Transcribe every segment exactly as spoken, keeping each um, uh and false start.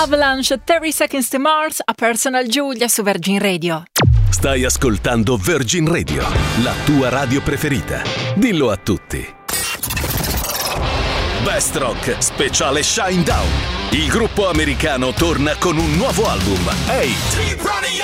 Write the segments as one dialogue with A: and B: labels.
A: Avalanche, thirty Seconds to Mars, a Personal Giulia su Virgin Radio.
B: Stai ascoltando Virgin Radio, la tua radio preferita. Dillo a tutti. Best Rock speciale Shine Down. Il gruppo americano torna con un nuovo album, Eight.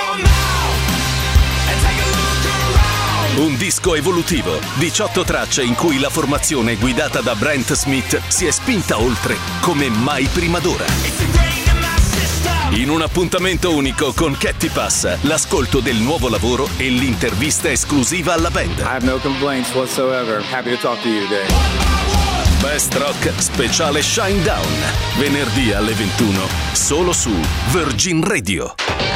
B: Un disco evolutivo, diciotto tracce in cui la formazione guidata da Brent Smith si è spinta oltre come mai prima d'ora. In un appuntamento unico con Ketty Pass, l'ascolto del nuovo lavoro e l'intervista esclusiva alla band.
C: I have no complaints whatsoever. Happy to talk to you today.
B: Best Rock speciale Shine Down, venerdì alle ventuno, solo su Virgin Radio.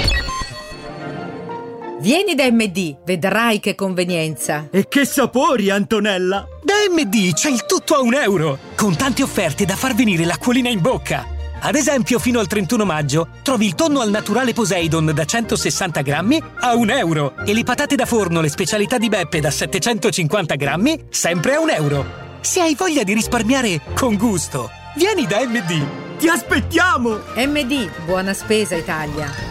D: Vieni da M D, vedrai che convenienza.
E: E che sapori, Antonella!
F: Da M D c'è il tutto a un euro, con tante offerte da far venire l'acquolina in bocca. Ad esempio, fino al trentuno maggio trovi il tonno al naturale Poseidon da centosessanta grammi a un euro e le patate da forno, le specialità di Beppe da settecentocinquanta grammi, sempre a un euro. Se hai voglia di risparmiare con gusto, vieni da M D.
E: Ti aspettiamo!
D: M D, buona spesa Italia.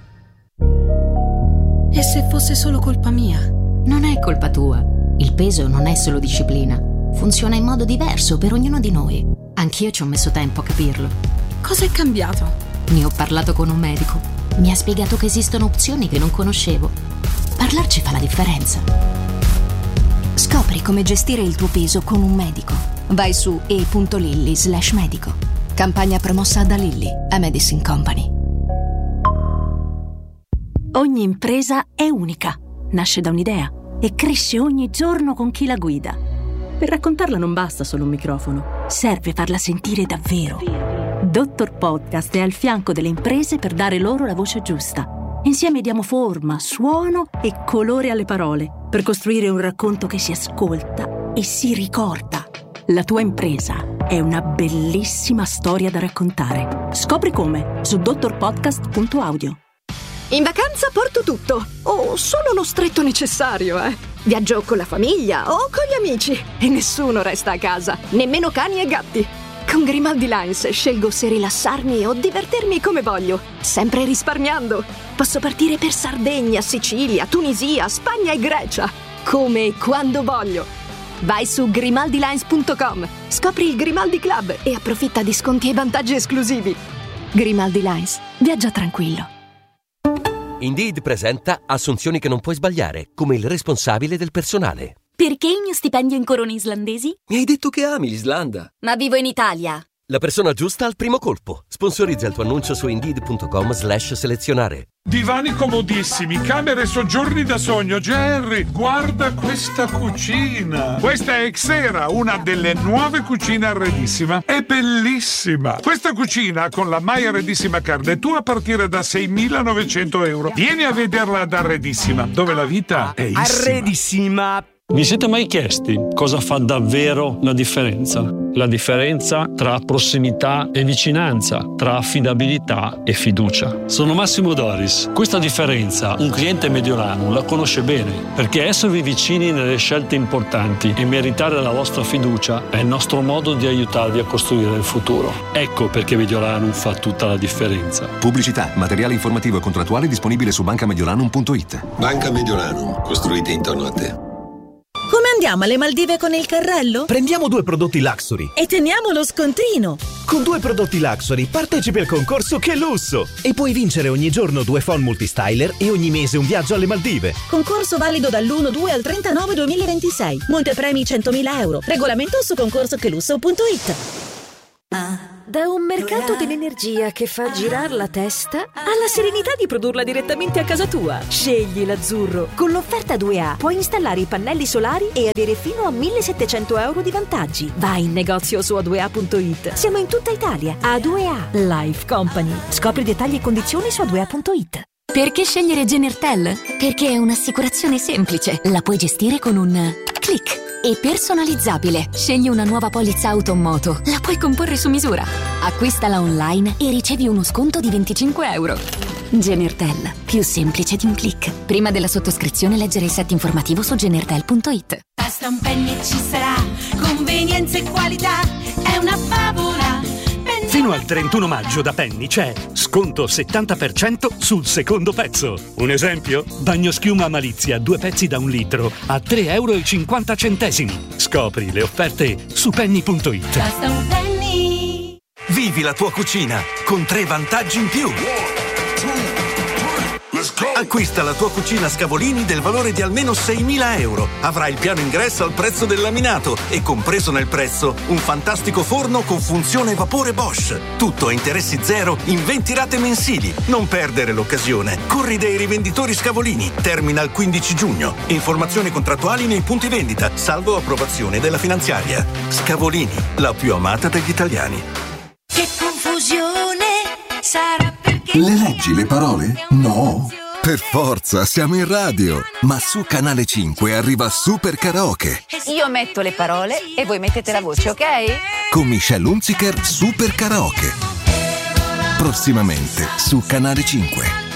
G: E se fosse solo colpa mia?
H: Non è colpa tua. Il peso non è solo disciplina. Funziona in modo diverso per ognuno di noi. Anch'io ci ho messo tempo a capirlo.
G: Cosa è cambiato?
H: Ne ho parlato con un medico. Mi ha spiegato che esistono opzioni che non conoscevo. Parlarci fa la differenza.
G: Scopri come gestire il tuo peso con un medico. Vai su e punto lilly slash medico. Campagna promossa da Lilly, a Medicine Company.
I: Ogni impresa è unica, nasce da un'idea e cresce ogni giorno con chi la guida. Per raccontarla non basta solo un microfono, serve farla sentire davvero. Dottor Podcast è al fianco delle imprese per dare loro la voce giusta. Insieme diamo forma, suono e colore alle parole per costruire un racconto che si ascolta e si ricorda. La tua impresa è una bellissima storia da raccontare. Scopri come su dottor podcast punto audio.
J: In vacanza porto tutto, o solo lo stretto necessario, eh. Viaggio con la famiglia o con gli amici e nessuno resta a casa, nemmeno cani e gatti. Con Grimaldi Lines scelgo se rilassarmi o divertirmi come voglio, sempre risparmiando. Posso partire per Sardegna, Sicilia, Tunisia, Spagna e Grecia, come e quando voglio. Vai su grimaldi lines punto com, scopri il Grimaldi Club e approfitta di sconti e vantaggi esclusivi. Grimaldi Lines, viaggia tranquillo.
K: Indeed presenta assunzioni che non puoi sbagliare, come il responsabile del personale.
L: Perché il mio stipendio in corone islandesi?
K: Mi hai detto che ami l'Islanda.
L: Ma vivo in Italia.
K: La persona giusta al primo colpo. Sponsorizza il tuo annuncio su indeed punto com slash selezionare.
M: Divani comodissimi, camere e soggiorni da sogno. Jerry, guarda questa cucina. Questa è Xera, una delle nuove cucine Arredissima. È bellissima. Questa cucina con la mai Arredissima carne tu a partire da seimilanovecento euro. Vieni a vederla ad Arredissima, dove la vita è issima.
F: Arredissima.
N: Vi siete mai chiesti cosa fa davvero la differenza? La differenza tra prossimità e vicinanza, tra affidabilità e fiducia. Sono Massimo Doris. Questa differenza un cliente mediolano la conosce bene, perché esservi vicini nelle scelte importanti e meritare la vostra fiducia è il nostro modo di aiutarvi a costruire il futuro. Ecco perché Mediolanum fa tutta la differenza.
O: Pubblicità, materiale informativo e contrattuale disponibile su banca mediolanum punto it.
P: Banca Mediolanum, costruite intorno a te.
Q: Come andiamo alle Maldive con il carrello?
R: Prendiamo due prodotti Luxury
Q: e teniamo lo scontrino.
R: Con due prodotti Luxury partecipi al concorso Che Lusso e puoi vincere ogni giorno due phone multistyler e ogni mese un viaggio alle Maldive.
Q: Concorso valido dall'uno due al trentanove duemilaventisei. Montepremi centomila euro. Regolamento su concorso che lusso punto it.
J: Ah. Da un mercato dell'energia che fa girare la testa alla serenità di produrla direttamente a casa tua. Scegli l'Azzurro. Con l'offerta due A puoi installare i pannelli solari e avere fino a millesettecento euro di vantaggi. Vai in negozio su a due a punto it. Siamo in tutta Italia. A due A Life Company. Scopri dettagli e condizioni su a due a punto it.
L: Perché scegliere Genertel? Perché è un'assicurazione semplice. La puoi gestire con un click. E personalizzabile. Scegli una nuova polizza auto o moto. La puoi comporre su misura. Acquistala online e ricevi uno sconto di venticinque euro. Genertel, più semplice di un click. Prima della sottoscrizione leggere il set informativo su genertel punto it.
S: Pasta un penny ci sarà, convenienza e qualità, è una favola.
F: Fino al trentuno maggio da Penny c'è sconto settanta per cento sul secondo pezzo. Un esempio? Bagnoschiuma Malizia, due pezzi da un litro a tre euro e cinquanta centesimi. Scopri le offerte su penny punto it.
S: Basta un penny.
T: Vivi la tua cucina con tre vantaggi in più. Acquista la tua cucina Scavolini del valore di almeno seimila euro. Avrai il piano ingresso al prezzo del laminato e compreso nel prezzo un fantastico forno con funzione vapore Bosch. Tutto a interessi zero in venti rate mensili. Non perdere l'occasione. Corri dai rivenditori Scavolini. Termina il quindici giugno. Informazioni contrattuali nei punti vendita, salvo approvazione della finanziaria. Scavolini, la più amata degli italiani.
S: Che confusione sarà perché...
U: Le leggi le parole? No. Per forza, siamo in radio. Ma su Canale cinque arriva Super Karaoke.
V: Io metto le parole e voi mettete la voce, ok?
U: Con Michelle Hunziker, Super Karaoke. Prossimamente su Canale cinque.